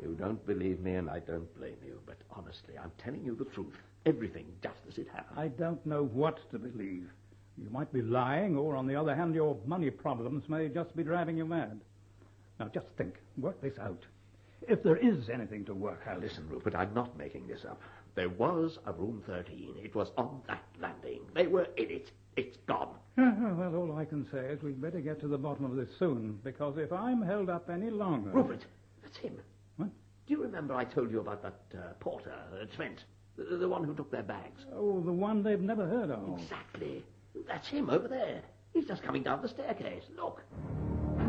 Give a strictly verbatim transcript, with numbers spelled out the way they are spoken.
You don't believe me, and I don't blame you. But honestly, I'm telling you the truth. Everything just as it happened. I don't know what to believe. You might be lying, or on the other hand, your money problems may just be driving you mad. Now, just think. Work this out. If there is anything to work out... Listen, Rupert, I'm not making this up. There was a room thirteen. It was on that landing. They were in it. It's gone. Well, all I can say is we'd better get to the bottom of this soon, because if I'm held up any longer... Rupert, that's him. What? Do you remember I told you about that uh, porter at Trent? The, the one who took their bags? Oh, the one they've never heard of. Exactly. That's him over there. He's just coming down the staircase. Look.